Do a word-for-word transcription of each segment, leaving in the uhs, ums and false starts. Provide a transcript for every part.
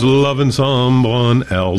loving someone else.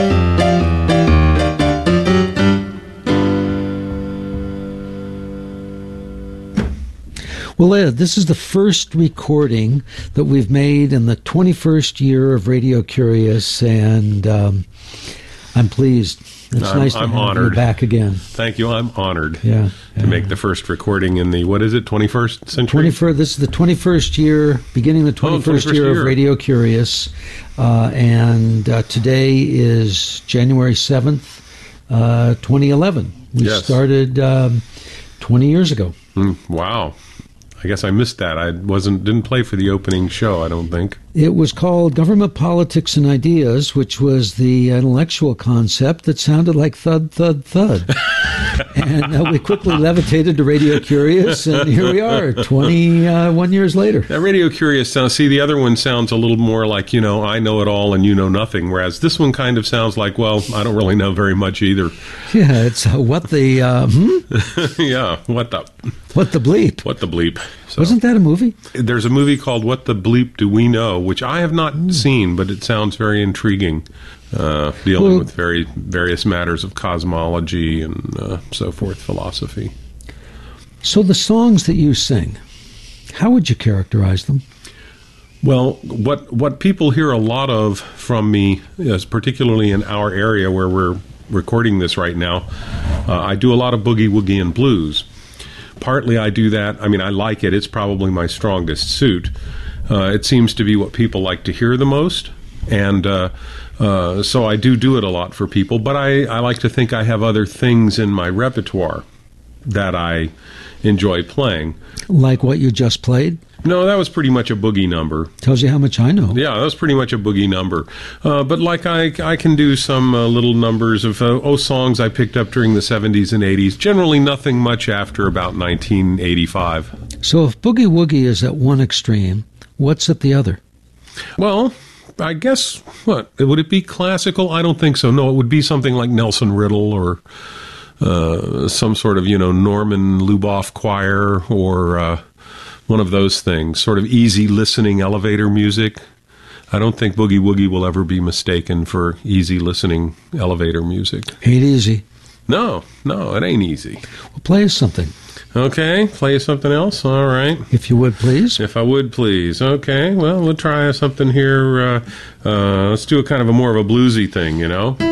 Well, Ed, this is the first recording that we've made in the twenty-first year of Radio Curious, and um, I'm pleased. It's I'm, nice to I'm have honored. you back again. Thank you. I'm honored Yeah, to yeah. make the first recording in the, what is it, twenty-first century? twenty-first. This is the twenty-first year, beginning the twenty-first, twenty-first year, year. of Radio Curious, uh, and uh, today is January seventh, uh, twenty eleven. We Yes. started um, twenty years ago. Mm, wow. I guess I missed that. I wasn't didn't play for the opening show, I don't think. It was called Government, Politics, and Ideas, which was the intellectual concept that sounded like thud, thud, thud. And uh, we quickly levitated to Radio Curious, and here we are, twenty-one years later. That Radio Curious sounds, see, the other one sounds a little more like, you know, I know it all and you know nothing, whereas this one kind of sounds like, well, I don't really know very much either. Yeah, it's uh, what the, uh, hmm? Yeah, what the, What the bleep. what the bleep. So, Wasn't that a movie? there's a movie called What the Bleep Do We Know, which I have not seen, but it sounds very intriguing, uh, dealing Well- with very various matters of cosmology and uh, so forth, philosophy. So the songs that you sing, how would you characterize them? Well, what what people hear a lot of from me, is particularly in our area where we're recording this right now, uh, I do a lot of boogie woogie and blues. Partly I do that, I mean, I like it. It's probably my strongest suit. Uh, it seems to be what people like to hear the most. And uh, uh, so I do do it a lot for people. But I, I like to think I have other things in my repertoire that I enjoy playing. Like what you just played? No, that was pretty much a boogie number. Tells you how much I know. Yeah, that was pretty much a boogie number. Uh, but like I, I can do some uh, little numbers of uh, oh songs I picked up during the seventies and eighties. Generally, nothing much after about nineteen eighty-five. So if boogie woogie is at one extreme, what's at the other? Well, I guess what would it be? Classical? I don't think so. No, it would be something like Nelson Riddle or uh, some sort of you know Norman Luboff choir or. Uh, One of those things, sort of easy listening elevator music. I don't think boogie woogie will ever be mistaken for easy listening elevator music. Ain't easy. No, no, it ain't easy. Well, play us something, Okay, play something else. All right. if you would, please. If I would, please. Okay, well, we'll try something here. Uh, uh, let's do a kind of a more of a bluesy thing, you know.